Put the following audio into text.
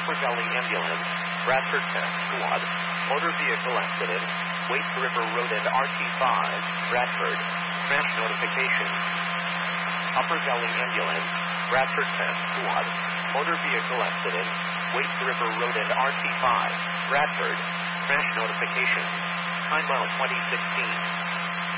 Upper Valley Ambulance, Bradford Test Squad, motor vehicle accident, Waste River Road and RT5, Bradford, crash notification. Upper Valley Ambulance, Bradford Test Squad, motor vehicle accident, Waste River Road and RT5, Bradford, crash notification. Time out 2016.